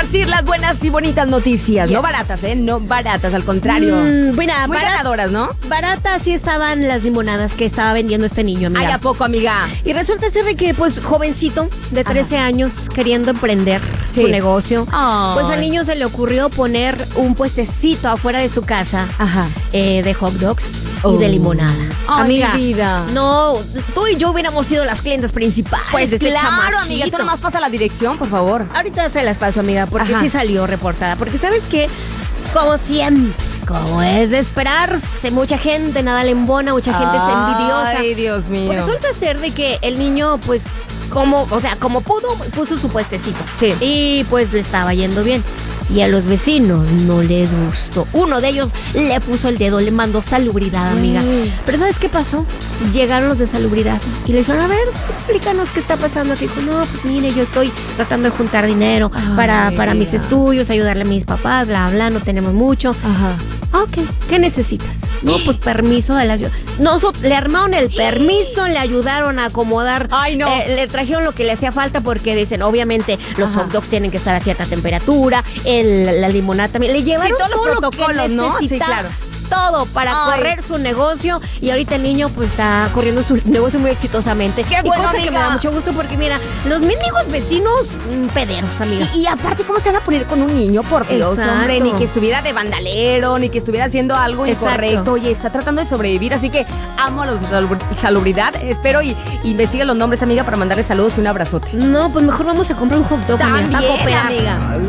decir las buenas y bonitas noticias. Yes. No baratas, No baratas, al contrario. Mira, Muy ganadoras, ¿no? Baratas sí estaban las limonadas que estaba vendiendo este niño, amiga. Ay, ¿a poco, amiga? Y resulta ser de que, pues, jovencito, de 13 años, queriendo emprender Sí. su negocio, Ay. pues al niño se le ocurrió poner un puestecito afuera de su casa Ajá. de hot dogs Oh. y de limonada. Ay, Amiga, mi vida. no, tú y yo hubiéramos sido las clientes principales Pues de este claro, chamaquito. amiga, tú nomás pasa la dirección, por favor. Ahorita se las paso, amiga, porque Ajá. sí salió reportada. Porque ¿sabes qué? Como siempre, como es de esperarse, mucha gente nada le embona, mucha gente es envidiosa. Ay, Dios mío. Pues resulta ser de que el niño, pues, como pudo, puso su puestecito. Sí. Y pues le estaba yendo bien. Y a los vecinos no les gustó. Uno de ellos le puso el dedo, le mandó salubridad, amiga. Pero ¿sabes qué pasó? Llegaron los de salubridad y le dijeron, a ver, explícanos qué está pasando aquí. Dijo, no, pues mire, yo estoy tratando de juntar dinero Ay, para mis vida. estudios, ayudarle a mis papás, bla, bla, no tenemos mucho. Ajá. Ok, ¿qué necesitas? No, pues permiso de la ciudad. No, le armaron el permiso, le ayudaron a acomodar. Ay, no. Le trajeron lo que le hacía falta porque dicen, obviamente, los Ajá. hot dogs tienen que estar a cierta temperatura, la limonada también. Le llevaron todos los todo lo que protocolos, ¿no? Sí, necesitaba. claro. Todo para Ay. correr su negocio y ahorita el niño pues está corriendo su negocio muy exitosamente. Qué y bueno, cosa que me amiga. da mucho gusto porque mira, los mendigos vecinos pederos, amiga. Y aparte, ¿cómo se van a poner con un niño? Por Dios, Exacto. hombre, ni que estuviera de vandalero, ni que estuviera haciendo algo Exacto. incorrecto. Oye, está tratando de sobrevivir, así que amo a los de salubridad. Espero y investigue los nombres, amiga, para mandarle saludos y un abrazote. No, pues mejor vamos a comprar un hot dog, amiga, para También, cooperar. amiga.